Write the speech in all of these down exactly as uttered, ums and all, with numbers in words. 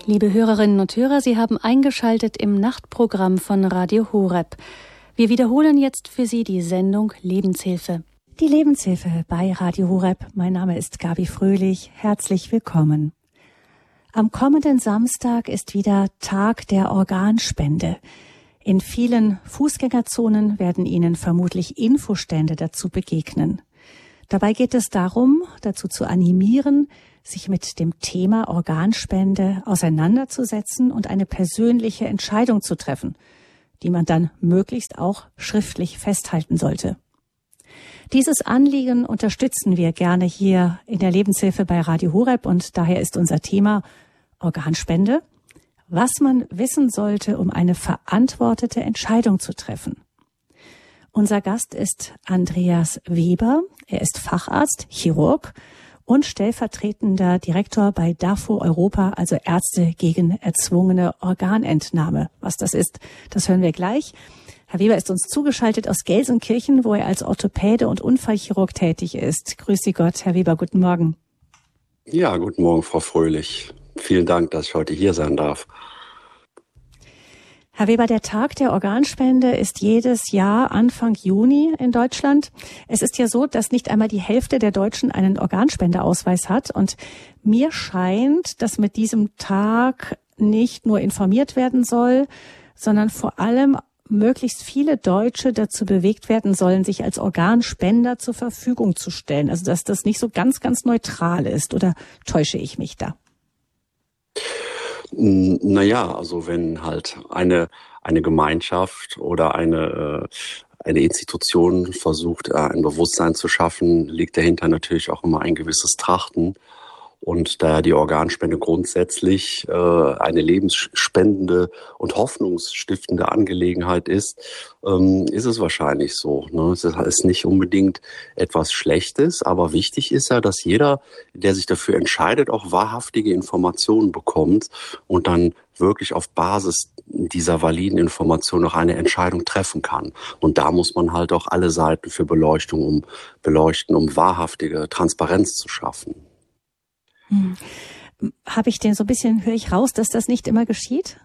Liebe Hörerinnen und Hörer, Sie haben eingeschaltet im Nachtprogramm von Radio Horeb. Wir wiederholen jetzt für Sie die Sendung Lebenshilfe. Die Lebenshilfe bei Radio Horeb. Mein Name ist Gabi Fröhlich. Herzlich willkommen. Am kommenden Samstag ist wieder Tag der Organspende. In vielen Fußgängerzonen werden Ihnen vermutlich Infostände dazu begegnen. Dabei geht es darum, dazu zu animieren, sich mit dem Thema Organspende auseinanderzusetzen und eine persönliche Entscheidung zu treffen, die man dann möglichst auch schriftlich festhalten sollte. Dieses Anliegen unterstützen wir gerne hier in der Lebenshilfe bei Radio Horeb und daher ist unser Thema Organspende, was man wissen sollte, um eine verantwortete Entscheidung zu treffen. Unser Gast ist Andreas Weber. Er ist Facharzt, Chirurg und stellvertretender Direktor bei D A F O Europa, also Ärzte gegen erzwungene Organentnahme. Was das ist, das hören wir gleich. Herr Weber ist uns zugeschaltet aus Gelsenkirchen, wo er als Orthopäde und Unfallchirurg tätig ist. Grüß Sie Gott, Herr Weber, guten Morgen. Ja, guten Morgen, Frau Fröhlich. Vielen Dank, dass ich heute hier sein darf. Herr Weber, der Tag der Organspende ist jedes Jahr Anfang Juni in Deutschland. Es ist ja so, dass nicht einmal die Hälfte der Deutschen einen Organspendeausweis hat. Und mir scheint, dass mit diesem Tag nicht nur informiert werden soll, sondern vor allem möglichst viele Deutsche dazu bewegt werden sollen, sich als Organspender zur Verfügung zu stellen. Also dass das nicht so ganz, ganz neutral ist. Oder täusche ich mich da? Naja, also wenn halt eine eine Gemeinschaft oder eine eine Institution versucht, ein Bewusstsein zu schaffen, liegt dahinter natürlich auch immer ein gewisses Trachten. Und da die Organspende grundsätzlich äh, eine lebensspendende und hoffnungsstiftende Angelegenheit ist, ähm, ist es wahrscheinlich so. Ne? Es ist nicht unbedingt etwas Schlechtes, aber wichtig ist ja, dass jeder, der sich dafür entscheidet, auch wahrhaftige Informationen bekommt und dann wirklich auf Basis dieser validen Information auch eine Entscheidung treffen kann. Und da muss man halt auch alle Seiten für Beleuchtung um beleuchten, um wahrhaftige Transparenz zu schaffen. Hm. Habe ich den so ein bisschen, höre ich raus, dass das nicht immer geschieht?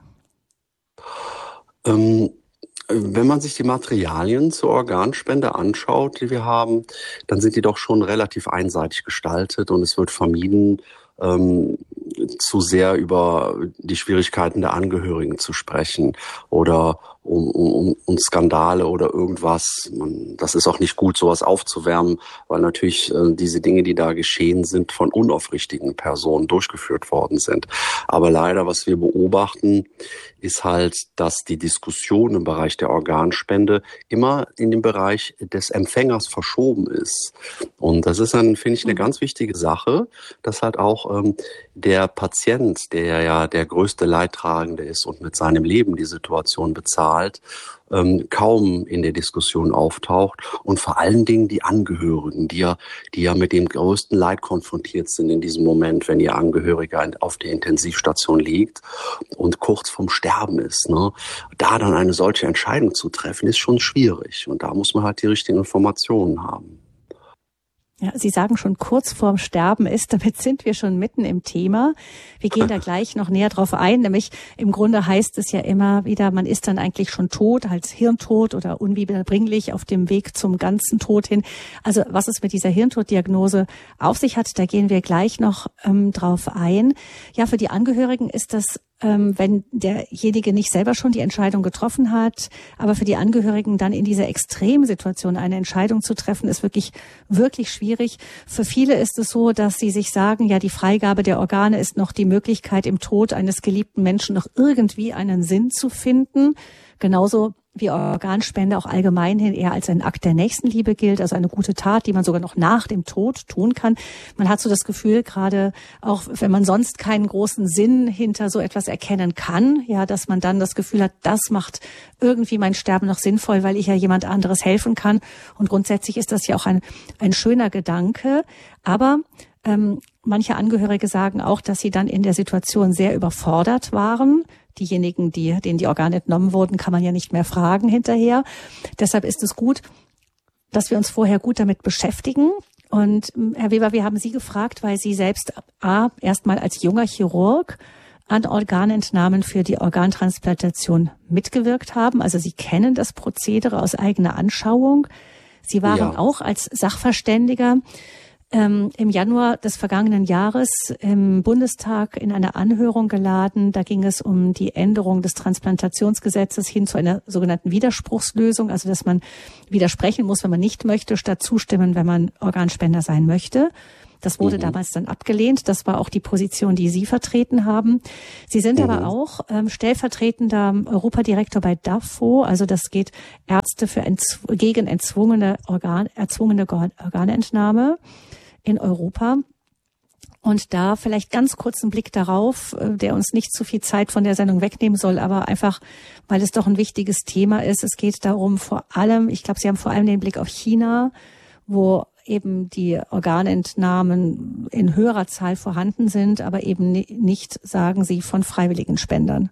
Ähm, wenn man sich die Materialien zur Organspende anschaut, die wir haben, dann sind die doch schon relativ einseitig gestaltet und es wird vermieden, ähm, zu sehr über die Schwierigkeiten der Angehörigen zu sprechen oder um, um, um Skandale oder irgendwas. Man, das ist auch nicht gut, sowas aufzuwärmen, weil natürlich äh, diese Dinge, die da geschehen sind, von unaufrichtigen Personen durchgeführt worden sind. Aber leider, was wir beobachten, ist halt, dass die Diskussion im Bereich der Organspende immer in den Bereich des Empfängers verschoben ist. Und das ist dann, finde ich, eine ganz wichtige Sache, dass halt auch ähm, der Patient, der ja der größte Leidtragende ist und mit seinem Leben die Situation bezahlt, ähm, kaum in der Diskussion auftaucht und vor allen Dingen die Angehörigen, die ja, die ja mit dem größten Leid konfrontiert sind in diesem Moment, wenn ihr Angehöriger auf der Intensivstation liegt und kurz vorm Sterben ist. Ne? Da dann eine solche Entscheidung zu treffen, ist schon schwierig und da muss man halt die richtigen Informationen haben. Ja, Sie sagen schon kurz vorm Sterben ist, damit sind wir schon mitten im Thema. Wir gehen da gleich noch näher drauf ein, nämlich im Grunde heißt es ja immer wieder, man ist dann eigentlich schon tot, als Hirntod oder unwiederbringlich auf dem Weg zum ganzen Tod hin. Also was es mit dieser Hirntoddiagnose auf sich hat, da gehen wir gleich noch ähm, drauf ein. Ja, für die Angehörigen ist das Ähm, wenn derjenige nicht selber schon die Entscheidung getroffen hat, aber für die Angehörigen dann in dieser Extremsituation eine Entscheidung zu treffen, ist wirklich, wirklich schwierig. Für viele ist es so, dass sie sich sagen, ja, die Freigabe der Organe ist noch die Möglichkeit, im Tod eines geliebten Menschen noch irgendwie einen Sinn zu finden. Genauso wie Organspende auch allgemein hin eher als ein Akt der Nächstenliebe gilt, also eine gute Tat, die man sogar noch nach dem Tod tun kann. Man hat so das Gefühl, gerade auch wenn man sonst keinen großen Sinn hinter so etwas erkennen kann, ja, dass man dann das Gefühl hat, das macht irgendwie mein Sterben noch sinnvoll, weil ich ja jemand anderes helfen kann. Und grundsätzlich ist das ja auch ein, ein schöner Gedanke. Aber ähm, manche Angehörige sagen auch, dass sie dann in der Situation sehr überfordert waren. Diejenigen, die, denen die Organe entnommen wurden, kann man ja nicht mehr fragen hinterher. Deshalb ist es gut, dass wir uns vorher gut damit beschäftigen. Und Herr Weber, wir haben Sie gefragt, weil Sie selbst A, erstmal als junger Chirurg an Organentnahmen für die Organtransplantation mitgewirkt haben. Also Sie kennen das Prozedere aus eigener Anschauung. Sie waren ja auch als Sachverständiger ähm, im Januar des vergangenen Jahres im Bundestag in eine Anhörung geladen. Da ging es um die Änderung des Transplantationsgesetzes hin zu einer sogenannten Widerspruchslösung, also dass man widersprechen muss, wenn man nicht möchte, statt zustimmen, wenn man Organspender sein möchte. Das wurde mhm. damals dann abgelehnt. Das war auch die Position, die Sie vertreten haben. Sie sind mhm. aber auch ähm, stellvertretender Europadirektor bei D A F O. Also das geht Ärzte für entz- gegen entzwungene Organ, erzwungene Organentnahme in Europa. Und da vielleicht ganz kurz einen Blick darauf, der uns nicht zu viel Zeit von der Sendung wegnehmen soll, aber einfach, weil es doch ein wichtiges Thema ist. Es geht darum vor allem, ich glaube, Sie haben vor allem den Blick auf China, wo eben die Organentnahmen in höherer Zahl vorhanden sind, aber eben nicht, sagen Sie, von freiwilligen Spendern.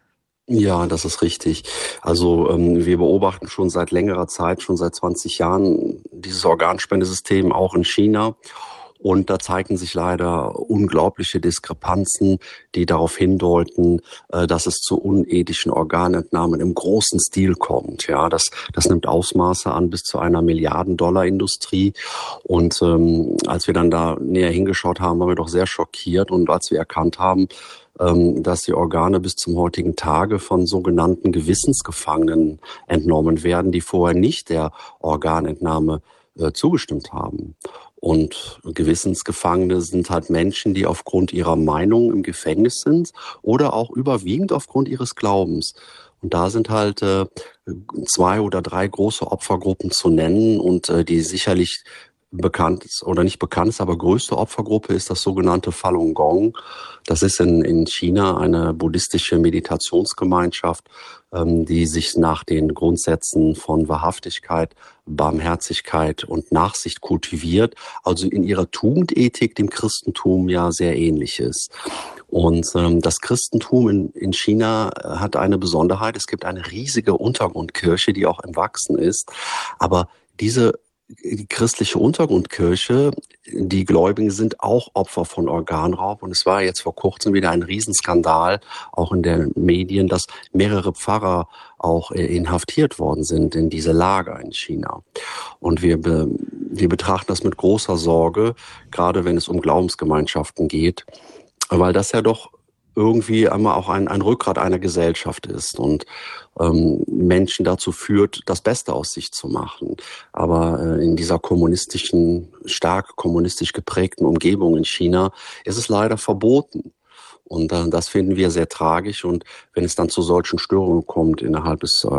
Ja, das ist richtig. Also ähm, wir beobachten schon seit längerer Zeit, schon seit zwanzig Jahren, dieses Organspendesystem auch in China. Und da zeigen sich leider unglaubliche Diskrepanzen, die darauf hindeuten, dass es zu unethischen Organentnahmen im großen Stil kommt. Ja, das, das nimmt Ausmaße an bis zu einer Milliarden-Dollar-Industrie. Und ähm, als wir dann da näher hingeschaut haben, waren wir doch sehr schockiert. Und als wir erkannt haben, ähm, dass die Organe bis zum heutigen Tage von sogenannten Gewissensgefangenen entnommen werden, die vorher nicht der Organentnahme äh, zugestimmt haben. Und Gewissensgefangene sind halt Menschen, die aufgrund ihrer Meinung im Gefängnis sind oder auch überwiegend aufgrund ihres Glaubens. Und da sind halt äh, zwei oder drei große Opfergruppen zu nennen und äh, die sicherlich bekannt ist oder nicht bekannt ist, aber größte Opfergruppe ist das sogenannte Falun Gong. Das ist in, in China eine buddhistische Meditationsgemeinschaft, ähm, die sich nach den Grundsätzen von Wahrhaftigkeit, Barmherzigkeit und Nachsicht kultiviert, also in ihrer Tugendethik dem Christentum ja sehr ähnlich ist. Und ähm, das Christentum in, in China hat eine Besonderheit. Es gibt eine riesige Untergrundkirche, die auch im Wachsen ist. Aber diese Die christliche Untergrundkirche, die Gläubigen sind auch Opfer von Organraub. Und es war jetzt vor kurzem wieder ein Riesenskandal, auch in den Medien, dass mehrere Pfarrer auch inhaftiert worden sind in diese Lager in China. Und wir, be, wir betrachten das mit großer Sorge, gerade wenn es um Glaubensgemeinschaften geht, weil das ja doch irgendwie einmal auch ein, ein Rückgrat einer Gesellschaft ist und ähm, Menschen dazu führt, das Beste aus sich zu machen. Aber äh, in dieser kommunistischen, stark kommunistisch geprägten Umgebung in China ist es leider verboten. Und äh, das finden wir sehr tragisch. Und wenn es dann zu solchen Störungen kommt innerhalb des äh,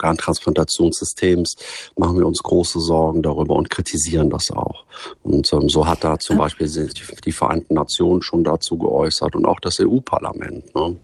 Organtransplantationssystems, machen wir uns große Sorgen darüber und kritisieren das auch. Und ähm, so hat da zum Beispiel die Vereinten Nationen schon dazu geäußert und auch das E U-Parlament. Ne?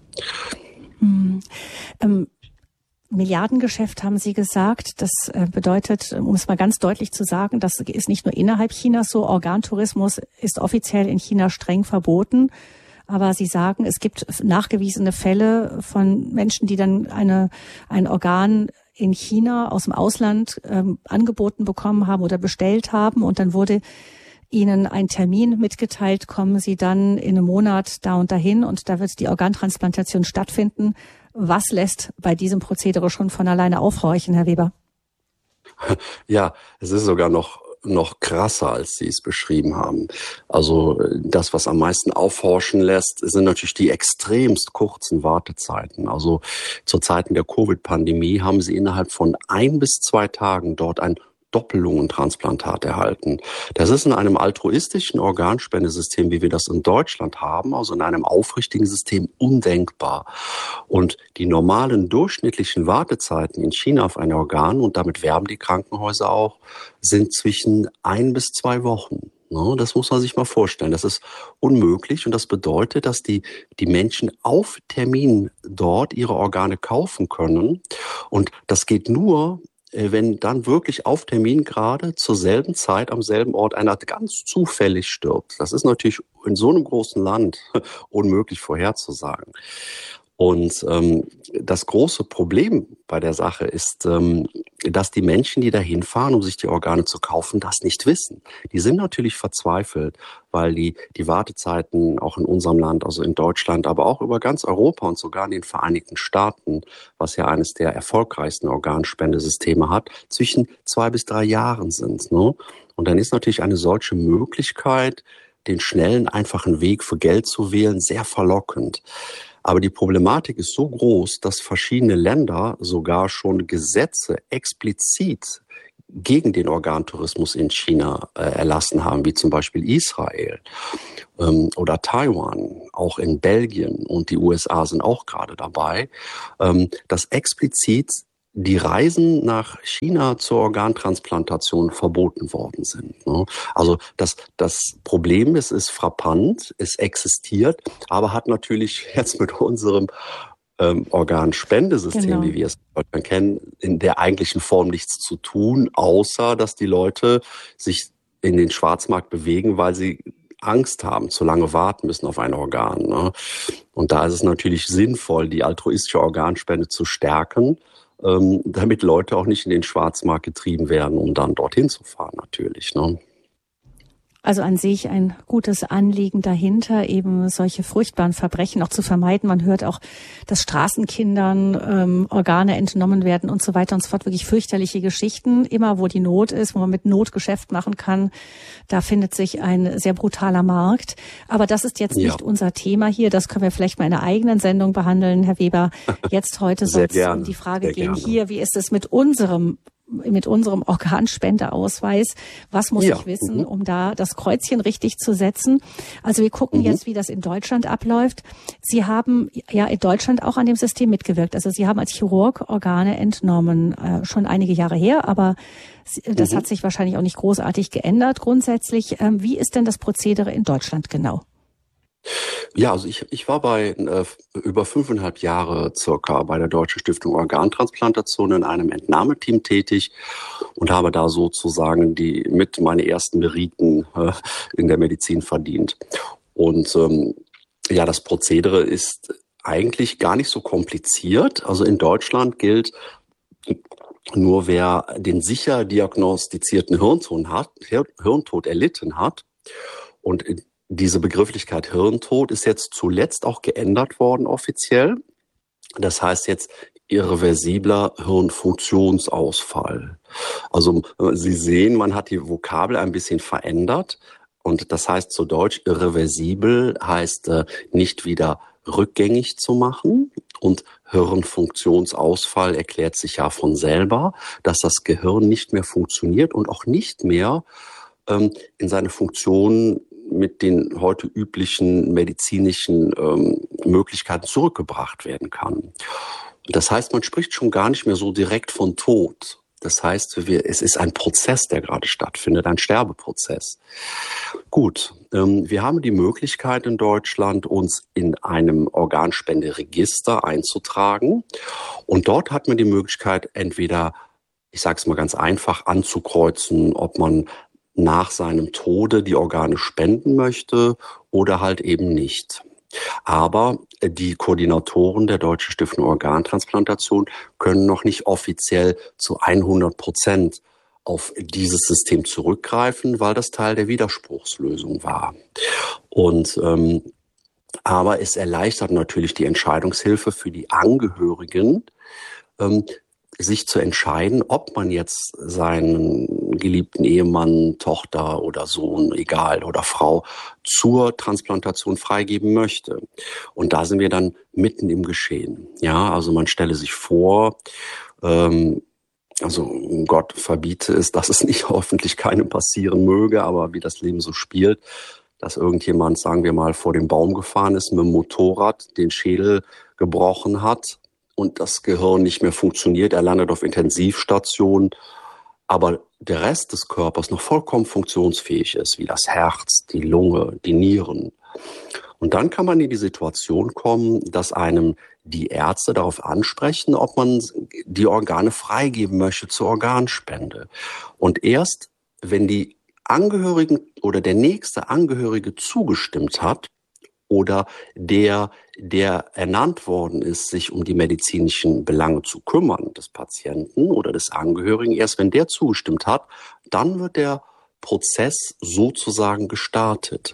Hm. Ähm Milliardengeschäft haben Sie gesagt. Das bedeutet, um es mal ganz deutlich zu sagen, das ist nicht nur innerhalb Chinas so. Organtourismus ist offiziell in China streng verboten. Aber Sie sagen, es gibt nachgewiesene Fälle von Menschen, die dann eine, ein Organ in China aus dem Ausland ähm, angeboten bekommen haben oder bestellt haben. Und dann wurde Ihnen ein Termin mitgeteilt, kommen Sie dann in einem Monat da und dahin und da wird die Organtransplantation stattfinden. Was lässt bei diesem Prozedere schon von alleine aufhorchen, Herr Weber? Ja, es ist sogar noch noch krasser, als Sie es beschrieben haben. Also das, was am meisten aufhorchen lässt, sind natürlich die extremst kurzen Wartezeiten. Also zu Zeiten der Covid-Pandemie haben Sie innerhalb von ein bis zwei Tagen dort ein Doppellungentransplantat erhalten. Das ist in einem altruistischen Organspendesystem, wie wir das in Deutschland haben, also in einem aufrichtigen System, undenkbar. Und die normalen durchschnittlichen Wartezeiten in China auf ein Organ, und damit werben die Krankenhäuser auch, sind zwischen ein bis zwei Wochen. Das muss man sich mal vorstellen. Das ist unmöglich und das bedeutet, dass die, die Menschen auf Termin dort ihre Organe kaufen können. Und das geht nur, wenn dann wirklich auf Termin gerade zur selben Zeit am selben Ort einer ganz zufällig stirbt. Das ist natürlich in so einem großen Land unmöglich vorherzusagen. Und ähm, das große Problem bei der Sache ist, ähm, dass die Menschen, die da hinfahren, um sich die Organe zu kaufen, das nicht wissen. Die sind natürlich verzweifelt, weil die, die Wartezeiten auch in unserem Land, also in Deutschland, aber auch über ganz Europa und sogar in den Vereinigten Staaten, was ja eines der erfolgreichsten Organspendesysteme hat, zwischen zwei bis drei Jahren sind. Ne? Und dann ist natürlich eine solche Möglichkeit, den schnellen, einfachen Weg für Geld zu wählen, sehr verlockend. Aber die Problematik ist so groß, dass verschiedene Länder sogar schon Gesetze explizit gegen den Organtourismus in China äh, erlassen haben, wie zum Beispiel Israel ähm, oder Taiwan, auch in Belgien und die U S A sind auch gerade dabei, ähm, dass explizit die Reisen nach China zur Organtransplantation verboten worden sind. Ne? Also das, das Problem ist, ist frappant, es existiert, aber hat natürlich jetzt mit unserem ähm, Organspendesystem, Genau. wie wir es in Deutschland kennen, in der eigentlichen Form nichts zu tun, außer dass die Leute sich in den Schwarzmarkt bewegen, weil sie Angst haben, zu lange warten müssen auf ein Organ. Ne? Und da ist es natürlich sinnvoll, die altruistische Organspende zu stärken, ähm, damit Leute auch nicht in den Schwarzmarkt getrieben werden, um dann dorthin zu fahren natürlich. Ne? Also an sich ein gutes Anliegen dahinter, eben solche furchtbaren Verbrechen auch zu vermeiden. Man hört auch, dass Straßenkindern ähm, Organe entnommen werden und so weiter und so fort. Wirklich fürchterliche Geschichten. Immer wo die Not ist, wo man mit Not Geschäft machen kann, da findet sich ein sehr brutaler Markt. Aber das ist jetzt Ja. nicht unser Thema hier. Das können wir vielleicht mal in einer eigenen Sendung behandeln, Herr Weber. Jetzt heute soll es um die Frage Sehr gehen, gerne. hier, wie ist es mit unserem mit unserem Organspendeausweis, was muss Ja. ich wissen, Mhm. um da das Kreuzchen richtig zu setzen. Also wir gucken Mhm. jetzt, wie das in Deutschland abläuft. Sie haben ja in Deutschland auch an dem System mitgewirkt. Also Sie haben als Chirurg Organe entnommen, äh, schon einige Jahre her, aber das Mhm. hat sich wahrscheinlich auch nicht großartig geändert grundsätzlich. Ähm, wie ist denn das Prozedere in Deutschland genau? Ja, also ich, ich war bei äh, über fünfeinhalb Jahre circa bei der Deutschen Stiftung Organtransplantation in einem Entnahmeteam tätig und habe da sozusagen die mit meine ersten Meriten äh, in der Medizin verdient. Und ähm, ja, das Prozedere ist eigentlich gar nicht so kompliziert. Also in Deutschland gilt, nur wer den sicher diagnostizierten Hirntod hat, Hirntod erlitten hat, und diese Begrifflichkeit Hirntod ist jetzt zuletzt auch geändert worden offiziell. Das heißt jetzt irreversibler Hirnfunktionsausfall. Also Sie sehen, man hat die Vokabel ein bisschen verändert. Und das heißt zu Deutsch, irreversibel heißt äh, nicht wieder rückgängig zu machen. Und Hirnfunktionsausfall erklärt sich ja von selber, dass das Gehirn nicht mehr funktioniert und auch nicht mehr ähm, in seine Funktion mit den heute üblichen medizinischen ähm, Möglichkeiten zurückgebracht werden kann. Das heißt, man spricht schon gar nicht mehr so direkt von Tod. Das heißt, wir, es ist ein Prozess, der gerade stattfindet, ein Sterbeprozess. Gut, ähm, wir haben die Möglichkeit in Deutschland, uns in einem Organspenderegister einzutragen. Und dort hat man die Möglichkeit, entweder, ich sage es mal ganz einfach, anzukreuzen, ob man nach seinem Tode die Organe spenden möchte oder halt eben nicht. Aber die Koordinatoren der Deutschen Stiftung Organtransplantation können noch nicht offiziell zu hundert Prozent auf dieses System zurückgreifen, weil das Teil der Widerspruchslösung war. Und ähm, aber es erleichtert natürlich die Entscheidungshilfe für die Angehörigen, ähm, sich zu entscheiden, ob man jetzt seinen geliebten Ehemann, Tochter oder Sohn, egal, oder Frau zur Transplantation freigeben möchte. Und da sind wir dann mitten im Geschehen. Ja, also man stelle sich vor, ähm, also Gott verbiete es, dass es nicht hoffentlich keinem passieren möge, aber wie das Leben so spielt, dass irgendjemand, sagen wir mal, vor den Baum gefahren ist mit dem Motorrad, den Schädel gebrochen hat, und das Gehirn nicht mehr funktioniert, er landet auf Intensivstation, aber der Rest des Körpers noch vollkommen funktionsfähig ist, wie das Herz, die Lunge, die Nieren. Und dann kann man in die Situation kommen, dass einem die Ärzte darauf ansprechen, ob man die Organe freigeben möchte zur Organspende. Und erst, wenn die Angehörigen oder der nächste Angehörige zugestimmt hat, oder der, der ernannt worden ist, sich um die medizinischen Belange zu kümmern, des Patienten oder des Angehörigen, erst wenn der zugestimmt hat, dann wird der Prozess sozusagen gestartet.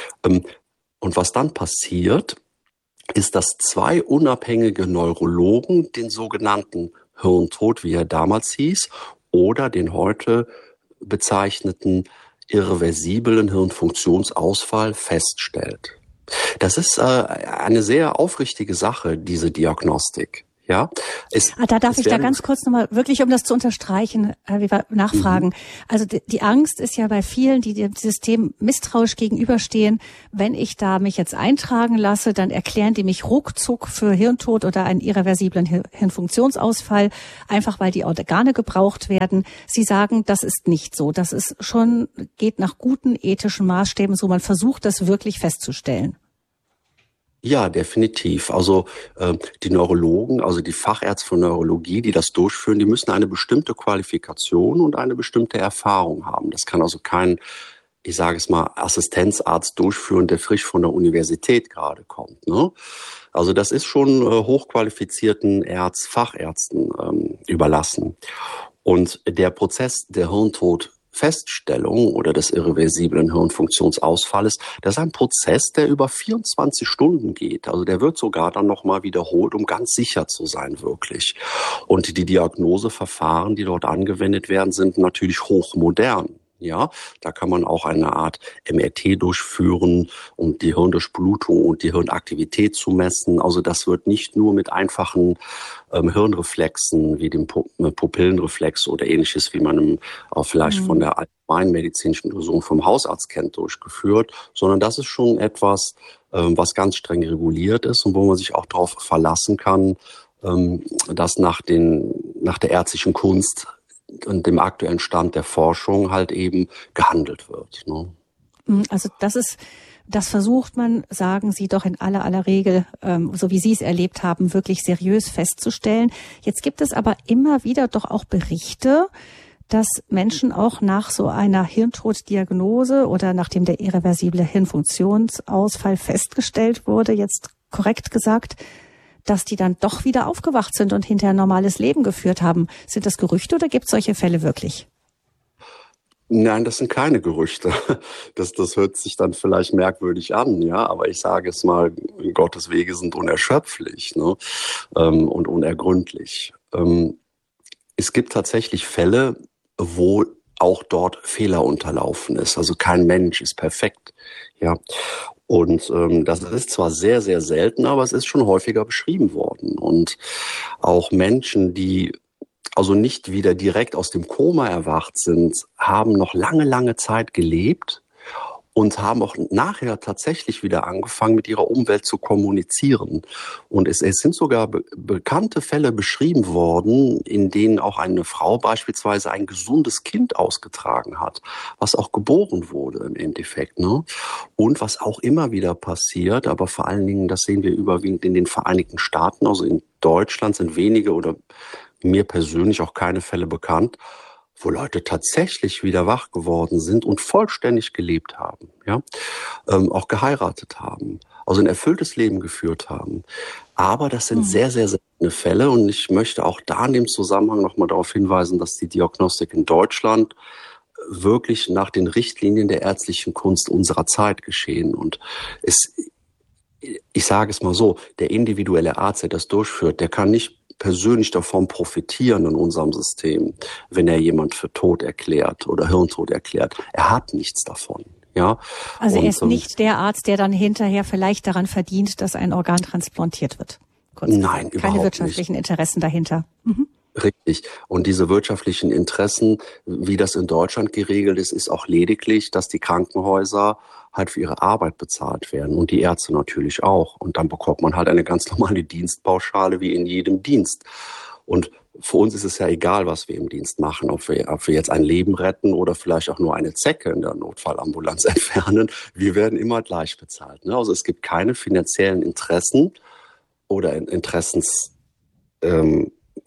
Und was dann passiert, ist, dass zwei unabhängige Neurologen den sogenannten Hirntod, wie er damals hieß, oder den heute bezeichneten irreversiblen Hirnfunktionsausfall feststellt. Das ist äh, eine sehr aufrichtige Sache, diese Diagnostik. Ja, es, ah, da darf ich da ganz kurz nochmal, wirklich um das zu unterstreichen, Herr Weber, nachfragen. Mhm. Also die, die Angst ist ja bei vielen, die dem System misstrauisch gegenüberstehen, wenn ich da mich jetzt eintragen lasse, dann erklären die mich ruckzuck für Hirntod oder einen irreversiblen Hirnfunktionsausfall, einfach weil die Organe gebraucht werden. Sie sagen, das ist nicht so. Das ist schon, geht nach guten ethischen Maßstäben so, man versucht das wirklich festzustellen. Ja, definitiv. Also äh, die Neurologen, also die Fachärzte von Neurologie, die das durchführen, die müssen eine bestimmte Qualifikation und eine bestimmte Erfahrung haben. Das kann also kein, ich sage es mal, Assistenzarzt durchführen, der frisch von der Universität gerade kommt. Ne? Also das ist schon äh, hochqualifizierten Ärzt, Fachärzten ähm, überlassen. Und der Prozess der Hirntod Feststellung oder des irreversiblen Hirnfunktionsausfalles, das ist ein Prozess, der über vierundzwanzig Stunden geht. Also der wird sogar dann nochmal wiederholt, um ganz sicher zu sein, wirklich. Und die Diagnoseverfahren, die dort angewendet werden, sind natürlich hochmodern. Ja, da kann man auch eine Art M R T durchführen, um die Hirndurchblutung und die Hirnaktivität zu messen. Also das wird nicht nur mit einfachen ähm, Hirnreflexen wie dem Pupillenreflex oder ähnliches, wie man auch vielleicht mhm. von der allgemeinmedizinischen Untersuchung vom Hausarzt kennt, durchgeführt, sondern das ist schon etwas, ähm, was ganz streng reguliert ist und wo man sich auch darauf verlassen kann, ähm, dass nach den, nach der ärztlichen Kunst und dem aktuellen Stand der Forschung halt eben gehandelt wird. Ne? Also das ist, das versucht man, sagen Sie doch in aller aller Regel, ähm, so wie Sie es erlebt haben, wirklich seriös festzustellen. Jetzt gibt es aber immer wieder doch auch Berichte, dass Menschen auch nach so einer Hirntoddiagnose oder nachdem der irreversible Hirnfunktionsausfall festgestellt wurde, jetzt korrekt gesagt, dass die dann doch wieder aufgewacht sind und hinterher ein normales Leben geführt haben. Sind das Gerüchte oder gibt es solche Fälle wirklich? Nein, das sind keine Gerüchte. Das, das hört sich dann vielleicht merkwürdig an, ja, aber ich sage es mal, Gottes Wege sind unerschöpflich, ne? Und unergründlich. Es gibt tatsächlich Fälle, wo auch dort Fehler unterlaufen ist. Also kein Mensch ist perfekt, ja. Und ähm, das ist zwar sehr, sehr selten, aber es ist schon häufiger beschrieben worden. Und auch Menschen, die also nicht wieder direkt aus dem Koma erwacht sind, haben noch lange, lange Zeit gelebt und haben auch nachher tatsächlich wieder angefangen, mit ihrer Umwelt zu kommunizieren. Und es, es sind sogar be- bekannte Fälle beschrieben worden, in denen auch eine Frau beispielsweise ein gesundes Kind ausgetragen hat, was auch geboren wurde im Endeffekt, ne? Und was auch immer wieder passiert, aber vor allen Dingen, das sehen wir überwiegend in den Vereinigten Staaten, also in Deutschland sind wenige oder mir persönlich auch keine Fälle bekannt, wo Leute tatsächlich wieder wach geworden sind und vollständig gelebt haben, ja, ähm, auch geheiratet haben, also ein erfülltes Leben geführt haben. Aber das sind mhm. sehr, sehr seltene Fälle und ich möchte auch da in dem Zusammenhang nochmal darauf hinweisen, dass die Diagnostik in Deutschland wirklich nach den Richtlinien der ärztlichen Kunst unserer Zeit geschehen und es, ich sage es mal so, der individuelle Arzt, der das durchführt, der kann nicht persönlich davon profitieren in unserem System, wenn er jemand für tot erklärt oder Hirntod erklärt. Er hat nichts davon. Ja. Also und, er ist nicht der Arzt, der dann hinterher vielleicht daran verdient, dass ein Organ transplantiert wird. Kurz nein, gesagt. überhaupt Keine wirtschaftlichen nicht. Interessen dahinter. Mhm. Richtig. Und diese wirtschaftlichen Interessen, wie das in Deutschland geregelt ist, ist auch lediglich, dass die Krankenhäuser halt für ihre Arbeit bezahlt werden und die Ärzte natürlich auch. Und dann bekommt man halt eine ganz normale Dienstpauschale wie in jedem Dienst. Und für uns ist es ja egal, was wir im Dienst machen, ob wir, ob wir jetzt ein Leben retten oder vielleicht auch nur eine Zecke in der Notfallambulanz entfernen. Wir werden immer gleich bezahlt, ne? Also es gibt keine finanziellen Interessen oder Interessens, ähm,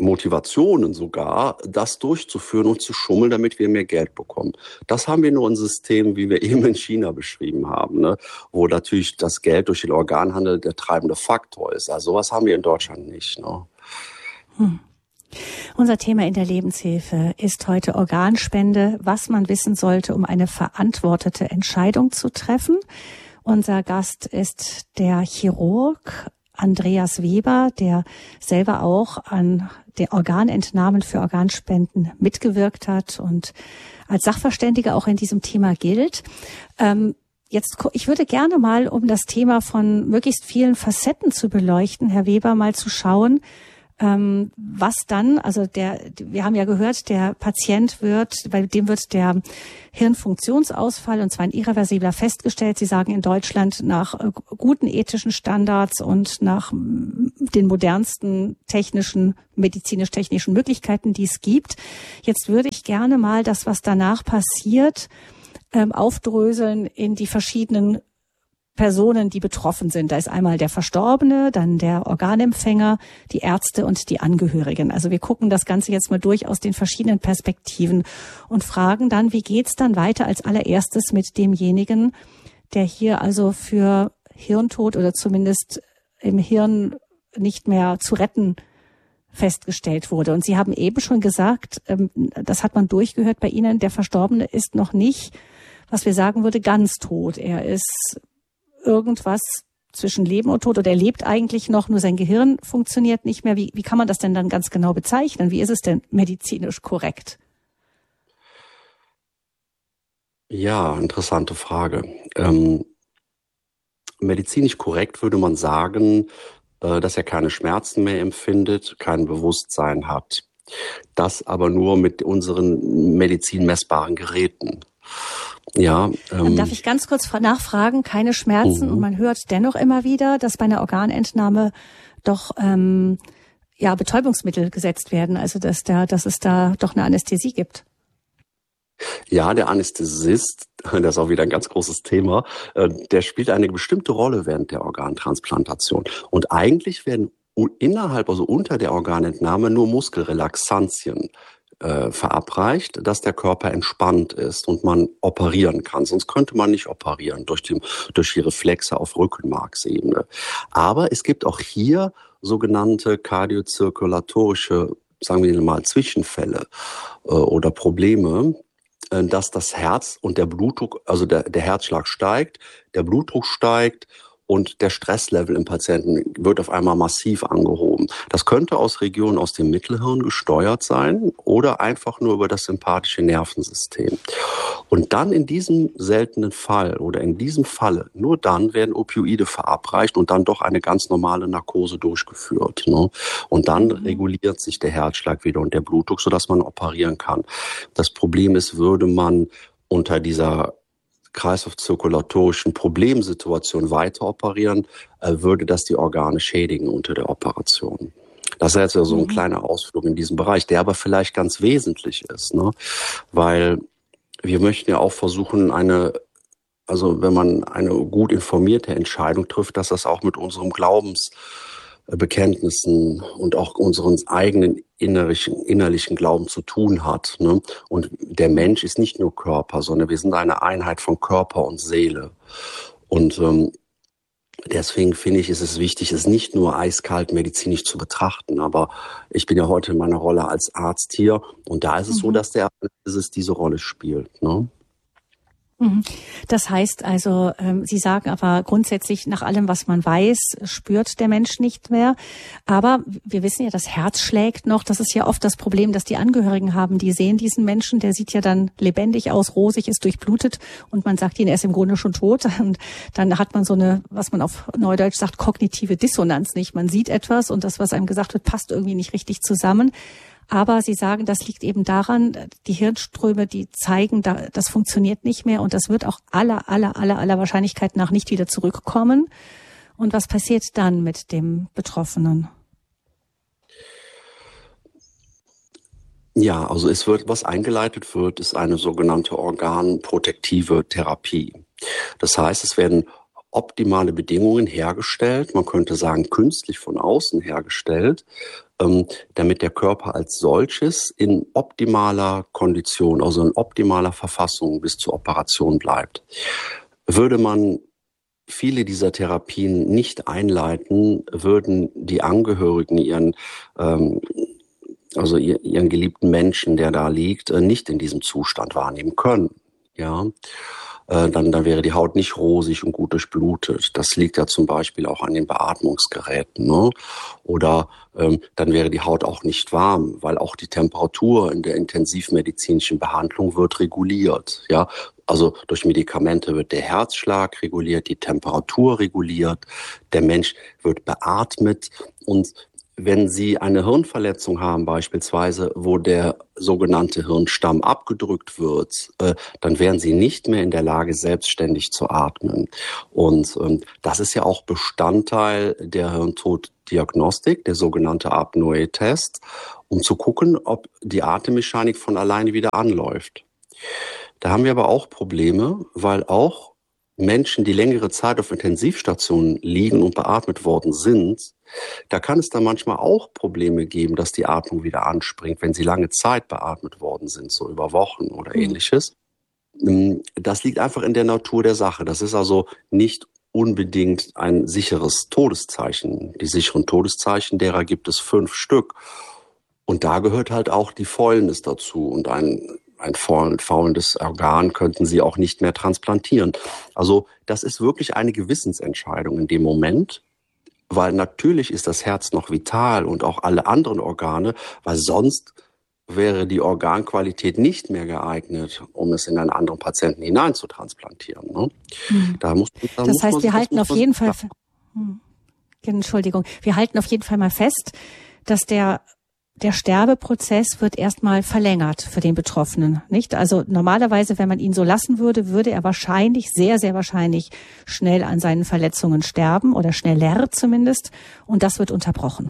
Motivationen sogar, das durchzuführen und zu schummeln, damit wir mehr Geld bekommen. Das haben wir nur in Systemen, wie wir eben in China beschrieben haben, ne? Wo natürlich das Geld durch den Organhandel der treibende Faktor ist. Also sowas haben wir in Deutschland nicht. Ne? Hm. Unser Thema in der Lebenshilfe ist heute Organspende, was man wissen sollte, um eine verantwortete Entscheidung zu treffen. Unser Gast ist der Chirurg Andreas Weber, der selber auch an der Organentnahmen für Organspenden mitgewirkt hat und als Sachverständiger auch in diesem Thema gilt. Ähm, jetzt, ich würde gerne mal, um das Thema von möglichst vielen Facetten zu beleuchten, Herr Weber, mal zu schauen, ähm, was dann, also der, wir haben ja gehört, der Patient wird, bei dem wird der Hirnfunktionsausfall, und zwar ein irreversibler, festgestellt. Sie sagen in Deutschland nach äh, guten ethischen Standards und nach m, den modernsten technischen, medizinisch-technischen Möglichkeiten, die es gibt. Jetzt würde ich gerne mal das, was danach passiert, ähm, aufdröseln in die verschiedenen Personen, die betroffen sind. Da ist einmal der Verstorbene, dann der Organempfänger, die Ärzte und die Angehörigen. Also wir gucken das Ganze jetzt mal durch aus den verschiedenen Perspektiven und fragen dann, wie geht's dann weiter als allererstes mit demjenigen, der hier also für Hirntod oder zumindest im Hirn nicht mehr zu retten festgestellt wurde. Und Sie haben eben schon gesagt, das hat man durchgehört bei Ihnen, der Verstorbene ist noch nicht, was wir sagen würde, ganz tot. Er ist irgendwas zwischen Leben und Tod, oder er lebt eigentlich noch, nur sein Gehirn funktioniert nicht mehr. Wie, wie kann man das denn dann ganz genau bezeichnen? Wie ist es denn medizinisch korrekt? Ja, interessante Frage. Ähm, medizinisch korrekt würde man sagen, äh, dass er keine Schmerzen mehr empfindet, kein Bewusstsein hat. Das aber nur mit unseren medizinmessbaren Geräten. Ja, ähm, darf ich ganz kurz nachfragen, keine Schmerzen, uh-huh. Und man hört dennoch immer wieder, dass bei einer Organentnahme doch ähm, ja Betäubungsmittel gesetzt werden, also dass da, dass es da doch eine Anästhesie gibt. Ja, der Anästhesist, das ist auch wieder ein ganz großes Thema, der spielt eine bestimmte Rolle während der Organtransplantation. Und eigentlich werden innerhalb, also unter der Organentnahme, nur Muskelrelaxantien Äh, verabreicht, dass der Körper entspannt ist und man operieren kann. Sonst könnte man nicht operieren durch die, durch die Reflexe auf Rückenmarksebene. Aber es gibt auch hier sogenannte kardiozirkulatorische, sagen wir mal, Zwischenfälle äh, oder Probleme, äh, dass das Herz und der Blutdruck, also der, der Herzschlag steigt, der Blutdruck steigt, und der Stresslevel im Patienten wird auf einmal massiv angehoben. Das könnte aus Regionen aus dem Mittelhirn gesteuert sein oder einfach nur über das sympathische Nervensystem. Und dann in diesem seltenen Fall oder in diesem Falle, nur dann werden Opioide verabreicht und dann doch eine ganz normale Narkose durchgeführt. Ne? Und dann mhm. reguliert sich der Herzschlag wieder und der Blutdruck, sodass man operieren kann. Das Problem ist, würde man unter dieser kreislaufzirkulatorischen Problemsituation weiter operieren, äh, würde das die Organe schädigen unter der Operation. Das ist jetzt ja so ein mhm. kleiner Ausflug in diesem Bereich, der aber vielleicht ganz wesentlich ist, ne? Weil wir möchten ja auch versuchen, eine, also wenn man eine gut informierte Entscheidung trifft, dass das auch mit unserem Glaubensbekenntnissen und auch unseren eigenen innerlichen, innerlichen Glauben zu tun hat. Ne? Und der Mensch ist nicht nur Körper, sondern wir sind eine Einheit von Körper und Seele. Und ähm, deswegen finde ich, ist es wichtig, es nicht nur eiskalt medizinisch zu betrachten. Aber ich bin ja heute in meiner Rolle als Arzt hier. Und da ist es mhm. so, dass der Anästhesist diese Rolle spielt. Ne? Das heißt also, Sie sagen aber grundsätzlich, nach allem, was man weiß, spürt der Mensch nicht mehr. Aber wir wissen ja, das Herz schlägt noch. Das ist ja oft das Problem, dass die Angehörigen haben. Die sehen diesen Menschen, der sieht ja dann lebendig aus, rosig, ist durchblutet. Und man sagt ihnen, er ist im Grunde schon tot. Und dann hat man so eine, was man auf Neudeutsch sagt, kognitive Dissonanz nicht. Man sieht etwas und das, was einem gesagt wird, passt irgendwie nicht richtig zusammen. Aber Sie sagen, das liegt eben daran, die Hirnströme, die zeigen, das funktioniert nicht mehr und das wird auch aller, aller, aller, aller Wahrscheinlichkeit nach nicht wieder zurückkommen. Und was passiert dann mit dem Betroffenen? Ja, also es wird, was eingeleitet wird, ist eine sogenannte organprotektive Therapie. Das heißt, es werden optimale Bedingungen hergestellt, man könnte sagen künstlich von außen hergestellt, ähm, damit der Körper als solches in optimaler Kondition, also in optimaler Verfassung bis zur Operation bleibt. Würde man viele dieser Therapien nicht einleiten, würden die Angehörigen ihren, ähm, also ihren geliebten Menschen, der da liegt, nicht in diesem Zustand wahrnehmen können. Ja, äh, dann, dann wäre die Haut nicht rosig und gut durchblutet. Das liegt ja zum Beispiel auch an den Beatmungsgeräten, ne? Oder ähm, dann wäre die Haut auch nicht warm, weil auch die Temperatur in der intensivmedizinischen Behandlung wird reguliert. Ja, also durch Medikamente wird der Herzschlag reguliert, die Temperatur reguliert, der Mensch wird beatmet. Und wenn Sie eine Hirnverletzung haben beispielsweise, wo der sogenannte Hirnstamm abgedrückt wird, äh, dann wären Sie nicht mehr in der Lage, selbstständig zu atmen. Und ähm, das ist ja auch Bestandteil der Hirntoddiagnostik, der sogenannte Apnoe-Test, um zu gucken, ob die Atemmechanik von alleine wieder anläuft. Da haben wir aber auch Probleme, weil auch Menschen, die längere Zeit auf Intensivstationen liegen und beatmet worden sind, da kann es dann manchmal auch Probleme geben, dass die Atmung wieder anspringt, wenn sie lange Zeit beatmet worden sind, so über Wochen oder ähnliches. Das liegt einfach in der Natur der Sache. Das ist also nicht unbedingt ein sicheres Todeszeichen. Die sicheren Todeszeichen, derer gibt es fünf Stück. Und da gehört halt auch die Fäulnis dazu. Und ein, ein faulendes Organ könnten sie auch nicht mehr transplantieren. Also das ist wirklich eine Gewissensentscheidung in dem Moment. Weil natürlich ist das Herz noch vital und auch alle anderen Organe, weil sonst wäre die Organqualität nicht mehr geeignet, um es in einen anderen Patienten hinein zu transplantieren. Ne? Hm. Da muss, da das muss heißt, man, wir halten das auf jeden Fall, hm. Entschuldigung, wir halten auf jeden Fall mal fest, dass der Der Sterbeprozess wird erstmal verlängert für den Betroffenen, nicht? Also normalerweise, wenn man ihn so lassen würde, würde er wahrscheinlich, sehr, sehr wahrscheinlich schnell an seinen Verletzungen sterben oder schneller zumindest. Und das wird unterbrochen.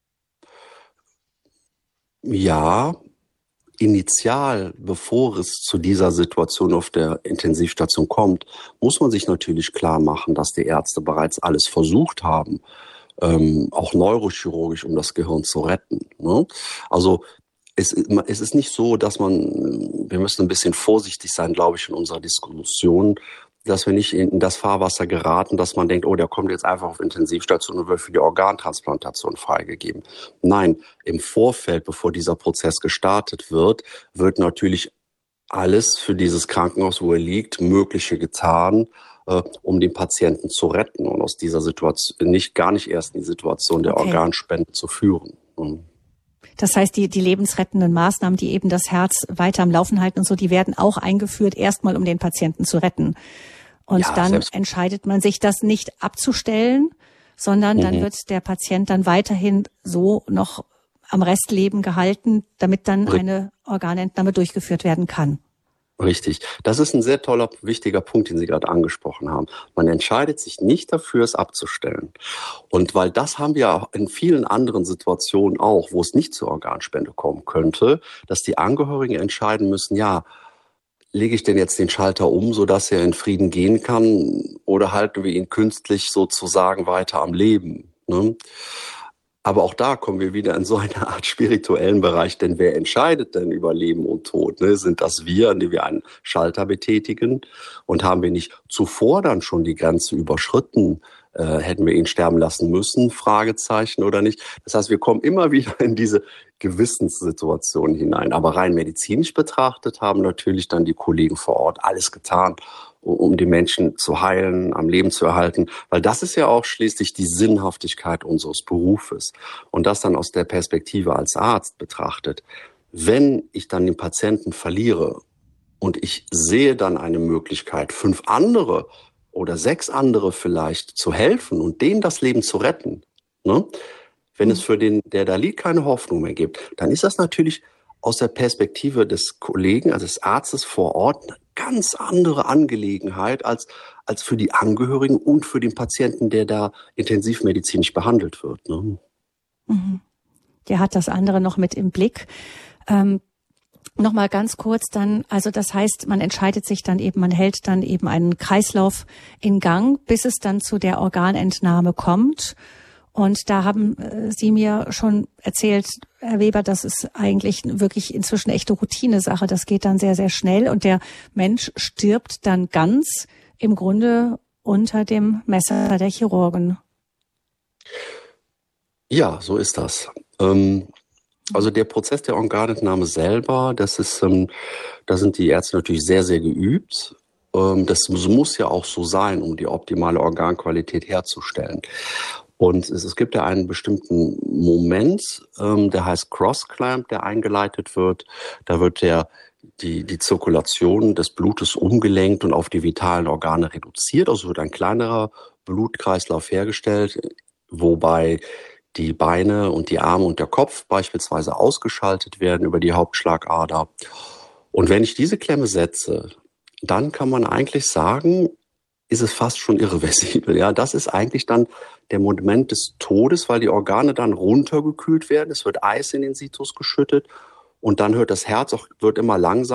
Ja, initial, bevor es zu dieser Situation auf der Intensivstation kommt, muss man sich natürlich klar machen, dass die Ärzte bereits alles versucht haben, Ähm, auch neurochirurgisch, um das Gehirn zu retten. Ne? Also es, es ist nicht so, dass man, wir müssen ein bisschen vorsichtig sein, glaube ich, in unserer Diskussion, dass wir nicht in das Fahrwasser geraten, dass man denkt, oh, der kommt jetzt einfach auf Intensivstation und wird für die Organtransplantation freigegeben. Nein, im Vorfeld, bevor dieser Prozess gestartet wird, wird natürlich alles für dieses Krankenhaus, wo er liegt, Mögliche getan, um den Patienten zu retten und aus dieser Situation nicht gar nicht erst in die Situation der Okay. Organspende zu führen. Das heißt, die, die lebensrettenden Maßnahmen, die eben das Herz weiter am Laufen halten und so, die werden auch eingeführt, erstmal um den Patienten zu retten. Und Ja, dann selbst- entscheidet man sich, das nicht abzustellen, sondern Mhm. dann wird der Patient dann weiterhin so noch am Restleben gehalten, damit dann Ri- eine Organentnahme durchgeführt werden kann. Richtig. Das ist ein sehr toller, wichtiger Punkt, den Sie gerade angesprochen haben. Man entscheidet sich nicht dafür, es abzustellen. Und weil das haben wir auch in vielen anderen Situationen auch, wo es nicht zur Organspende kommen könnte, dass die Angehörigen entscheiden müssen, ja, lege ich denn jetzt den Schalter um, sodass er in Frieden gehen kann, oder halten wir ihn künstlich sozusagen weiter am Leben? Ne? Aber auch da kommen wir wieder in so eine Art spirituellen Bereich, denn wer entscheidet denn über Leben und Tod? Ne? Sind das wir, die wir einen Schalter betätigen? Und haben wir nicht zuvor dann schon die Grenze überschritten? Äh, hätten wir ihn sterben lassen müssen? Fragezeichen oder nicht? Das heißt, wir kommen immer wieder in diese Gewissenssituation hinein. Aber rein medizinisch betrachtet haben natürlich dann die Kollegen vor Ort alles getan, um die Menschen zu heilen, am Leben zu erhalten. Weil das ist ja auch schließlich die Sinnhaftigkeit unseres Berufes. Und das dann aus der Perspektive als Arzt betrachtet. Wenn ich dann den Patienten verliere und ich sehe dann eine Möglichkeit, fünf andere oder sechs andere vielleicht zu helfen und denen das Leben zu retten, ne? Wenn es für den, der da liegt, keine Hoffnung mehr gibt, dann ist das natürlich aus der Perspektive des Kollegen, also des Arztes vor Ort, eine ganz andere Angelegenheit als, als für die Angehörigen und für den Patienten, der da intensivmedizinisch behandelt wird. Ne? Mhm. Der hat das andere noch mit im Blick. Ähm, Nochmal ganz kurz dann, also das heißt, man entscheidet sich dann eben, man hält dann eben einen Kreislauf in Gang, bis es dann zu der Organentnahme kommt. Und da haben äh, Sie mir schon erzählt, Herr Weber, das ist eigentlich wirklich inzwischen echte Routinesache. Das geht dann sehr, sehr schnell und der Mensch stirbt dann ganz im Grunde unter dem Messer der Chirurgen. Ja, so ist das. Ähm Also der Prozess der Organentnahme selber, das ist, ähm, da sind die Ärzte natürlich sehr, sehr geübt. Ähm, das muss ja auch so sein, um die optimale Organqualität herzustellen. Und es, es gibt ja einen bestimmten Moment, ähm, der heißt Cross-Clamp, der eingeleitet wird. Da wird der die, die Zirkulation des Blutes umgelenkt und auf die vitalen Organe reduziert. Also wird ein kleinerer Blutkreislauf hergestellt, wobei die Beine und die Arme und der Kopf beispielsweise ausgeschaltet werden über die Hauptschlagader. Und wenn ich diese Klemme setze, dann kann man eigentlich sagen, ist es fast schon irreversibel. Ja, das ist eigentlich dann der Moment des Todes, weil die Organe dann runtergekühlt werden. Es wird Eis in den Situs geschüttet und dann hört das Herz auch, wird immer langsamer.